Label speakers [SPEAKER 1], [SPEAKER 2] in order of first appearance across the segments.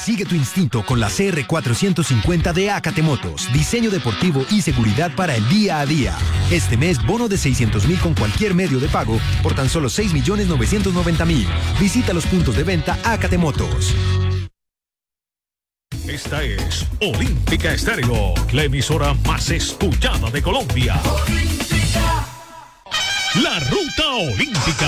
[SPEAKER 1] Sigue tu instinto con la CR450 de Acate Motos. Diseño deportivo y seguridad para el día a día. Este mes, bono de 600,000 con cualquier medio de pago por tan solo 6,990,000. Visita los puntos de venta Acate Motos.
[SPEAKER 2] Esta es Olímpica Estéreo, la emisora más escuchada de Colombia. Olímpica. La Ruta Olímpica.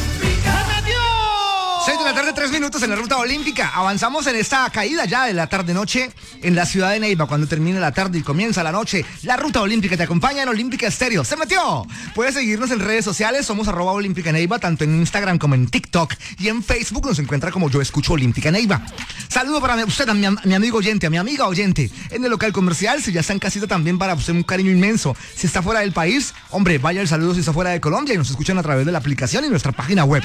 [SPEAKER 3] 6 de la tarde, 3 minutos en la Ruta Olímpica. Avanzamos en esta caída ya de la tarde-noche en la ciudad de Neiva. Cuando termine la tarde y comienza la noche, la Ruta Olímpica te acompaña en Olímpica Estéreo. ¡Se metió! Puedes seguirnos en redes sociales. Somos @Olímpica Neiva, tanto en Instagram como en TikTok. Y en Facebook nos encuentra como Yo Escucho Olímpica Neiva. Saludo para usted, a mi amigo oyente, a mi amiga oyente. En el local comercial, si ya está en casita, también para usted un cariño inmenso. Si está fuera del país, hombre, vaya el saludo si está fuera de Colombia y nos escuchan a través de la aplicación y nuestra página web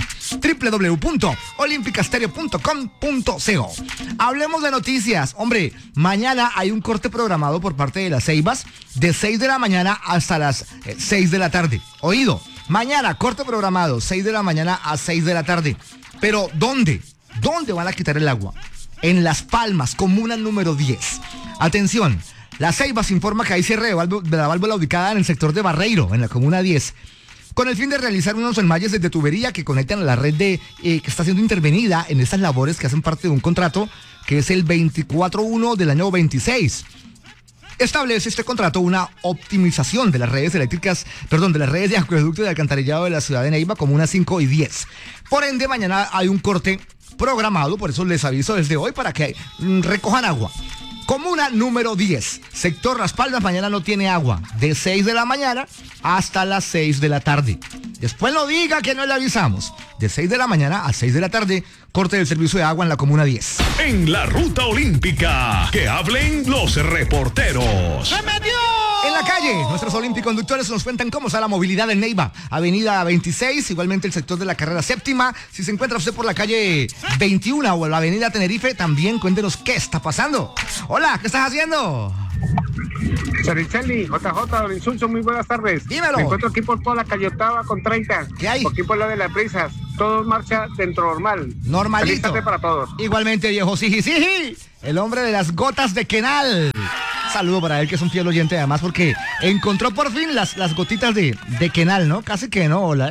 [SPEAKER 3] www.olimpicastereo.com.co. Hablemos de noticias. Hombre, mañana hay un corte programado por parte de las Ceibas de 6 de la mañana hasta las 6 de la tarde. Oído, mañana corte programado 6 de la mañana a 6 de la tarde. Pero ¿dónde? ¿Dónde van a quitar el agua? En Las Palmas, comuna número 10. Atención, la Ceibas informa que hay cierre de la válvula ubicada en el sector de Barreiro, en la comuna 10. Con el fin de realizar unos enmalles de tubería que conectan a la red que está siendo intervenida en estas labores que hacen parte de un contrato que es el 24-1 del año 26. Establece este contrato una optimización de las redes eléctricas, de las redes de acueducto y de alcantarillado de la ciudad de Neiva, comunas 5 y 10. Por ende, mañana hay un corte programado, por eso les aviso desde hoy para que recojan agua. Comuna número 10, sector Las Palmas, mañana no tiene agua, de 6 de la mañana hasta las 6 de la tarde. Después no diga que no le avisamos. De 6 de la mañana a 6 de la tarde, corte del servicio de agua en la comuna 10.
[SPEAKER 2] En la Ruta Olímpica, que hablen los reporteros.
[SPEAKER 3] ¡Se metió! En la calle, nuestros olimpiconductores nos cuentan cómo está la movilidad en Neiva. Avenida 26, igualmente el sector de la carrera séptima. Si se encuentra usted por la calle 21 o la avenida Tenerife, también cuéntenos qué está pasando. Hola, ¿qué estás haciendo?
[SPEAKER 4] Charicheli, JJ, Don Insulso, muy buenas tardes.
[SPEAKER 3] Dímelo.
[SPEAKER 4] Me encuentro aquí por toda la calle Octava con 30.
[SPEAKER 3] ¿Qué hay?
[SPEAKER 4] Por aquí por la de las brisas. Todo marcha dentro normal.
[SPEAKER 3] Normalito.
[SPEAKER 4] Feliz tarde para todos.
[SPEAKER 3] Igualmente, viejo Siji, el hombre de las gotas de Quenal. Saludo para él, que es un fiel oyente, además, porque encontró por fin las gotitas de Quenal, ¿no? Casi que no, hola.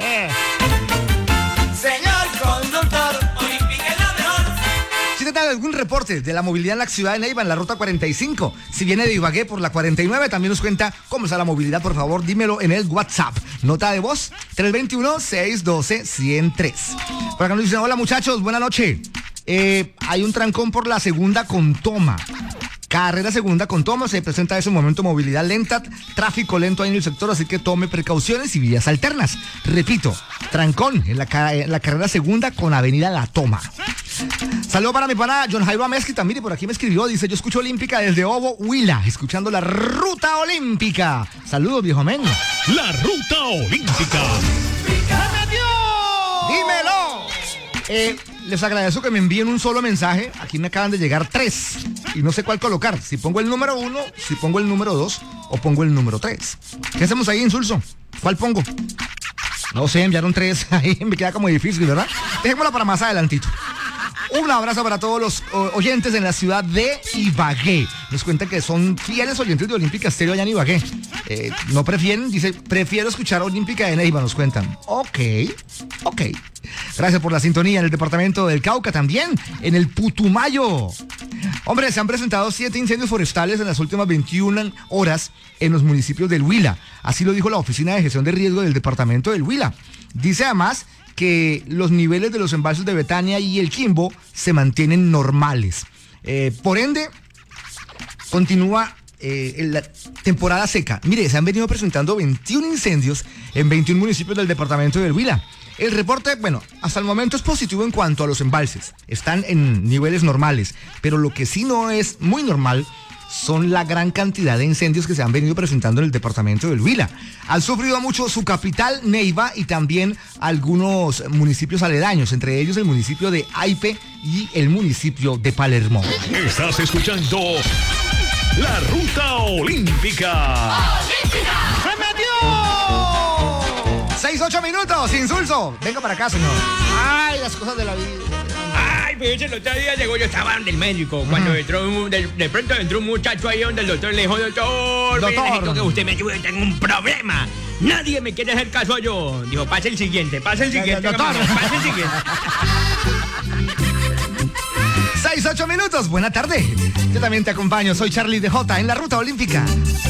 [SPEAKER 5] Señor conductor, Olímpica es la mejor.
[SPEAKER 3] Si te da algún reporte de la movilidad en la ciudad de Neiva, en la ruta 45, si viene de Ibagué por la 49, también nos cuenta cómo está la movilidad, por favor, dímelo en el WhatsApp. Nota de voz, 321-612-103. Por acá nos dicen, hola muchachos, buena noche. Hay un trancón por la segunda con toma. Carrera segunda con toma, se presenta en ese momento movilidad lenta, tráfico lento ahí en el sector, así que tome precauciones y vías alternas. Repito, trancón en la carrera segunda con avenida La Toma. Saludo para mi pana John Jairo Amezqui, también por aquí me escribió, dice, yo escucho Olímpica desde Ovo, Huila, escuchando la Ruta Olímpica. Saludos, viejo men.
[SPEAKER 2] La Ruta Olímpica.
[SPEAKER 3] ¡Dímelo! Les agradezco que me envíen un solo mensaje. Aquí me acaban de llegar 3 y no sé cuál colocar. Si pongo el número 1, si pongo el número 2 o pongo el número 3. ¿Qué hacemos ahí, Insulso? ¿Cuál pongo? No sé, enviaron 3 ahí, me queda como difícil, ¿verdad? Dejémosla para más adelantito. Un abrazo para todos los oyentes en la ciudad de Ibagué. Nos cuentan que son fieles oyentes de Olímpica Estéreo allá en Ibagué. No prefieren, dice, prefiero escuchar Olímpica de Neiva, nos cuentan. Ok. Gracias por la sintonía en el departamento del Cauca, también en el Putumayo. Hombre, se han presentado 7 incendios forestales en las últimas 21 horas en los municipios del Huila. Así lo dijo la Oficina de Gestión de Riesgo del departamento del Huila. Dice además que los niveles de los embalses de Betania y el Quimbo se mantienen normales. Por ende, continúa la temporada seca. Mire, se han venido presentando 21 incendios en 21 municipios del departamento del Huila. El reporte, bueno, hasta el momento es positivo en cuanto a los embalses. Están en niveles normales, pero lo que sí no es muy normal son la gran cantidad de incendios que se han venido presentando en el departamento del Huila. Han sufrido mucho su capital, Neiva, y también algunos municipios aledaños, entre ellos el municipio de Aipe y el municipio de Palermo.
[SPEAKER 2] Estás escuchando la Ruta Olímpica.
[SPEAKER 3] ¡Se metió! 6-8 minutos, Insulso. Venga para acá, señor. Ay, las cosas de la vida. Ay,
[SPEAKER 6] pues el otro día llegó, yo estaba del médico, cuando entró, de pronto entró un muchacho ahí donde el doctor le dijo, doctor, necesito que usted me ayude, tengo un problema. Nadie me quiere hacer caso yo. Dijo, pase el siguiente,
[SPEAKER 3] doctor.
[SPEAKER 6] pase el siguiente.
[SPEAKER 3] 6-8 minutos, buena tarde. Yo también te acompaño, soy Charlie DJ en la Ruta Olímpica.